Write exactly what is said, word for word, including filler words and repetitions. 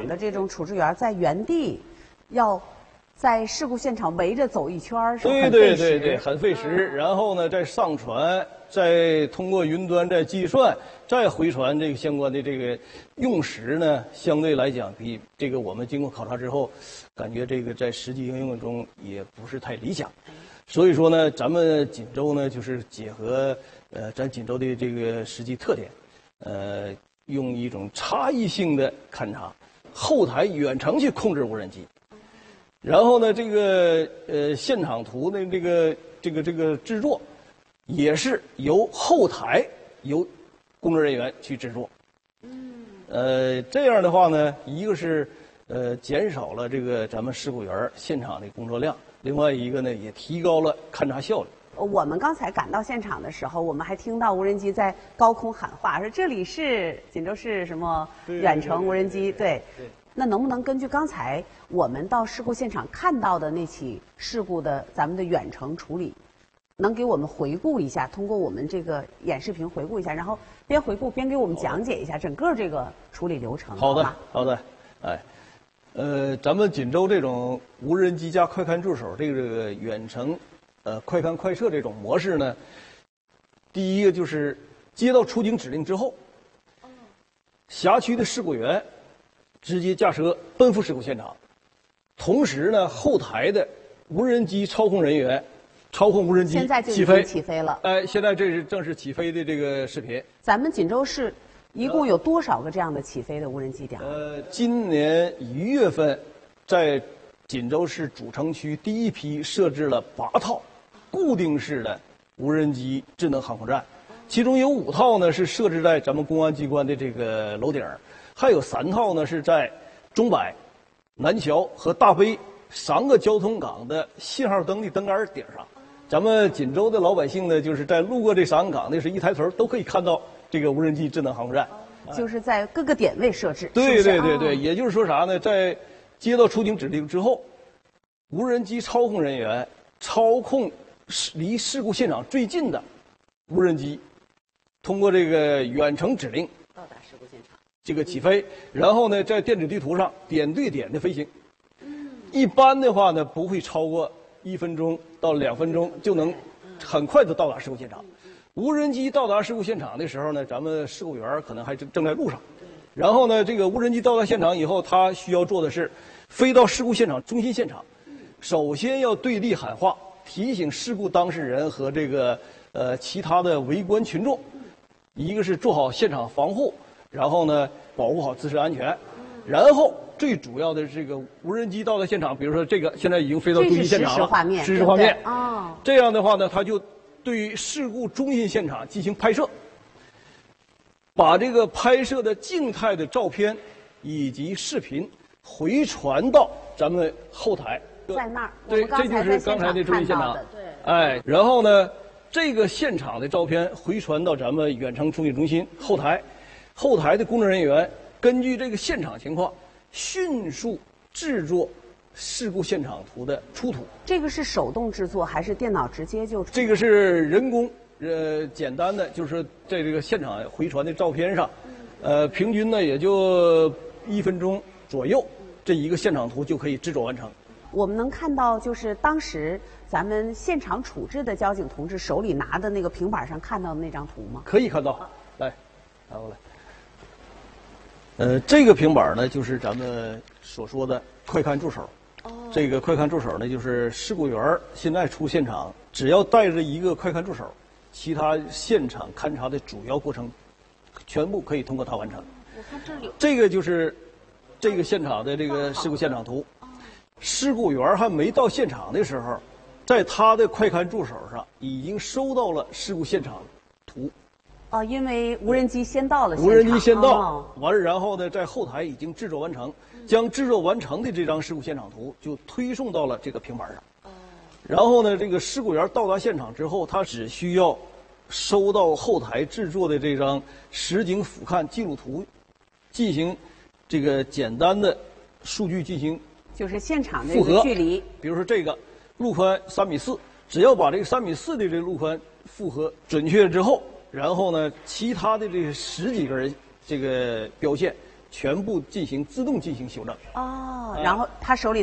的这种处置员在原地要在事故现场围着走一圈儿，是很对费时。 对对对，很费时。嗯、然后呢，再上传，再通过云端再计算，再回传这个相关的这个用时呢，相对来讲比这个我们经过考察之后，感觉这个在实际应用中也不是太理想。所以说呢，咱们锦州呢就是结合呃咱锦州的这个实际特点，呃，用一种差异性的勘察，后台远程去控制无人机。然后呢，这个呃现场图的这个这个这个制作，也是由后台由工作人员去制作。嗯。呃，这样的话呢，一个是呃减少了这个咱们事故员现场的工作量，另外一个呢也提高了勘察效率。 我们刚才赶到现场的时候，我们还听到无人机在高空喊话，说这里是锦州市什么远程无人机，对。对。那能不能根据刚才我们到事故现场看到的那起事故的咱们的远程处理，能给我们回顾一下？通过我们这个演视频回顾一下，然后边回顾边给我们讲解一下整个这个处理流程。 好的，好的，哎，呃，咱们锦州这种无人机加快看助手这个远程呃快看快测这种模式呢，第一个就是接到出警指令之后，辖区的事故员直接驾车奔赴事故现场，同时呢，后台的无人机操控人员操控无人机现在就已经起飞了。 哎，现在这是正是起飞的这个视频。 咱们锦州市一共有多少个这样的起飞的无人机点？ 呃，今年一月份，在锦州市主城区第一批设置了八套固定式的无人机智能航空站，其中有五套呢是设置在咱们公安机关的这个楼顶。还有三套呢，是在钟摆、南桥和大悲三个交通岗的信号灯的灯杆顶上。咱们锦州的老百姓呢，就是在路过这三个岗的是一抬头都可以看到这个无人机智能航空站， 就是在各个点位设置。 对对对对， 哦、 也就是说啥呢？在接到出警指令之后，无人机操控人员操控离事故现场最近的无人机，通过这个远程指令到达事故现场。 这个起飞，然后呢，在电子地图上点对点的飞行。一般的话呢，不会超过一分钟到两分钟就能很快的到达事故现场。无人机到达事故现场的时候呢，咱们事故员可能还正正在路上。然后呢，这个无人机到达现场以后，他需要做的是飞到事故现场中心现场，首先要对地喊话，提醒事故当事人和这个呃其他的围观群众，一个是做好现场防护。然后呢，保护好自身安全，然后最主要的是这个无人机到达现场，比如说这个现在已经飞到中心现场了， 实时画面， 实时画面哦。 这样的话呢，它就对于事故中心现场进行拍摄，把这个拍摄的静态的照片以及视频回传到咱们后台。 在那儿， 对，这就是刚才的中心现场。 对， 哎，然后呢，这个现场的照片回传到咱们远程处理中心后台。后台的工作人员根据这个现场情况，迅速制作事故现场图的出图。 这个是手动制作还是电脑直接就？ 这个是人工，呃，简单的，就是在这个现场回传的照片上，呃，平均呢也就一分钟左右，这一个现场图就可以制作完成。 我们能看到，就是当时咱们现场处置的交警同志手里拿的那个平板上看到的那张图吗？ 可以看到，来，拿过来。呃，这个平板呢，就是咱们所说的快看助手。哦。这个快看助手呢，就是事故员现在出现场，只要带着一个快看助手，其他现场勘查的主要过程，全部可以通过它完成。 我看这里有。 这个就是这个现场的这个事故现场图。哦。事故员还没到现场的时候，在他的快看助手上已经收到了事故现场图。 哦，因为无人机先到了现场， 无人机先到， 哦、 完了，然后呢，在后台已经制作完成，将制作完成的这张事故现场图就推送到了这个平板上。哦。然后呢，这个事故员到达现场之后，他只需要收到后台制作的这张实景俯瞰记录图，进行这个简单的数据进行就是现场的复核距离。 比如说这个路宽三米四，只要把这个三米四的这个路宽复核准确之后。然后呢，其他的这十几根这个标线全部进行自动进行修正。 哦，然后他手里